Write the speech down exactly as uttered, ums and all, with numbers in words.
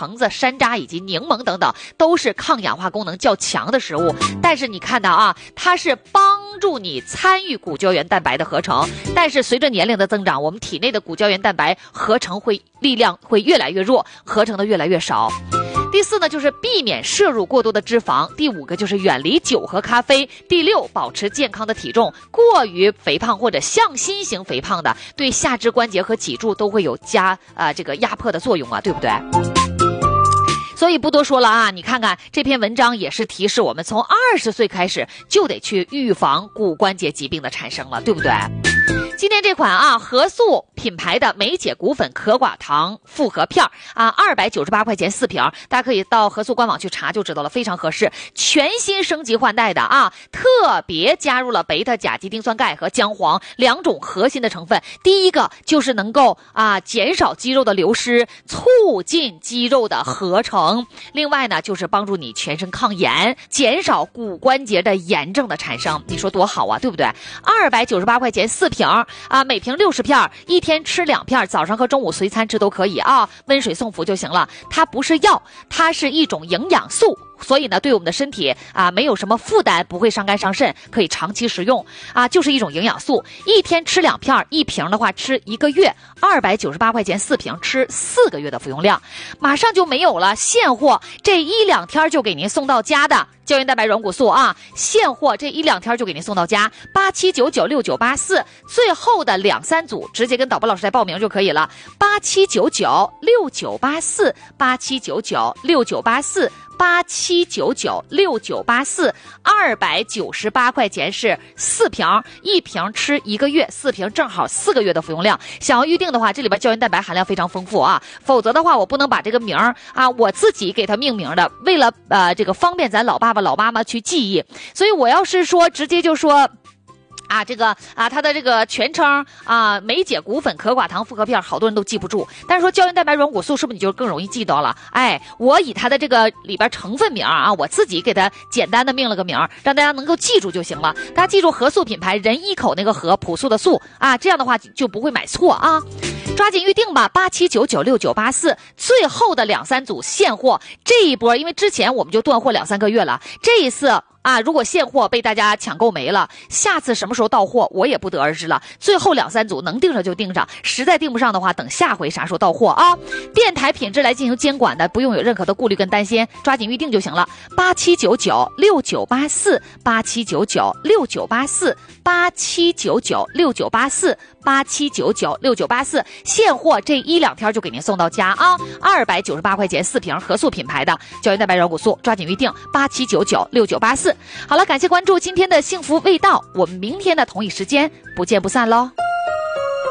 橙子、山楂以及柠檬等等，都是抗氧化功能较强的食物。但是你看到啊，它是帮助你参与骨胶原蛋白的合成，但是随着年龄的增长，我们体内的骨胶原蛋白合成会力量会越来越弱，合成的越来越少。第四呢，就是避免摄入过多的脂肪。第五个就是远离酒和咖啡。第六，保持健康的体重。过于肥胖或者向心型肥胖的，对下肢关节和脊柱都会有加啊、呃、这个压迫的作用啊，对不对？所以不多说了啊，你看看这篇文章也是提示我们，从二十岁开始就得去预防骨关节疾病的产生了，对不对？今天这款啊和素品牌的梅姐骨粉可寡糖复合片啊，二百九十八块钱四瓶，大家可以到和素官网去查就知道了，非常合适。全新升级换代的啊，特别加入了贝塔甲基丁酸钙和姜黄两种核心的成分。第一个就是能够啊减少肌肉的流失，促进肌肉的合成。另外呢，就是帮助你全身抗炎，减少骨关节的炎症的产生。你说多好啊，对不对？二百九十八块钱四瓶啊，每瓶六十片，一天吃两片，早上和中午随餐吃都可以啊，温水送服就行了。它不是药，它是一种营养素。所以呢，对我们的身体啊没有什么负担，不会伤肝伤肾，可以长期食用啊，就是一种营养素。一天吃两片，一瓶的话吃一个月，二百九十八块钱四瓶，吃四个月的服用量，马上就没有了。现货这一两天就给您送到家的胶原蛋白软骨素啊，现货这一两天就给您送到家，八七九九六九八四，最后的两三组直接跟导播老师来报名就可以了，八七九九六九八四，八七九九六九八四。八七九九六九八四，二百九十八块钱是四瓶，一瓶吃一个月，四瓶正好四个月的服用量。想要预定的话，这里边胶原蛋白含量非常丰富啊，否则的话我不能把这个名儿啊我自己给它命名的，为了呃这个方便咱老爸爸老妈妈去记忆，所以我要是说直接就说。啊，这个啊，它的这个全称啊，梅姐骨粉可寡糖复合片，好多人都记不住。但是说胶原蛋白软骨素，是不是你就更容易记到了？哎，我以它的这个里边成分名啊，我自己给它简单的命了个名，让大家能够记住就行了。大家记住和素品牌，人一口那个和，朴素的素啊，这样的话就不会买错啊。抓紧预定吧，八七九九六九八四，最后的两三组现货。这一波，因为之前我们就断货两三个月了，这一次。啊，如果现货被大家抢购没了，下次什么时候到货我也不得而知了。最后两三组能订上就订上，实在订不上的话，等下回啥时候到货啊？电台品质来进行监管的，不用有任何的顾虑跟担心，抓紧预定就行了。八七九九六九八四，八七九九六九八四，八七九九六九八四，八七九九六九八四，现货这一两天就给您送到家啊！二百九十八块钱四瓶和素品牌的胶原蛋白软骨素，抓紧预定八七九九六九八四。好了，感谢关注今天的幸福味道，我们明天的同一时间不见不散喽。